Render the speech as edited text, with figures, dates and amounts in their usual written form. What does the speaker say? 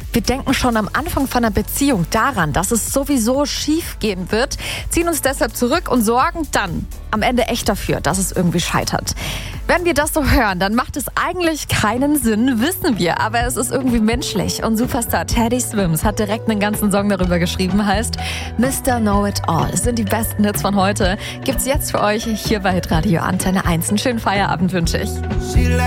Wir denken schon am Anfang von einer Beziehung daran, dass es sowieso schief gehen wird, ziehen uns deshalb zurück und sorgen dann am Ende echt dafür, dass es irgendwie scheitert. Wenn wir das so hören, dann macht es eigentlich keinen Sinn, wissen wir, aber es ist irgendwie menschlich. Und Superstar Teddy Swims hat direkt einen ganzen Song darüber geschrieben, heißt Mr. Know It All. Es sind die besten Hits von heute. Gibt's jetzt für euch hier bei Hitradio Antenne 1. Einen schönen Feierabend wünsche ich.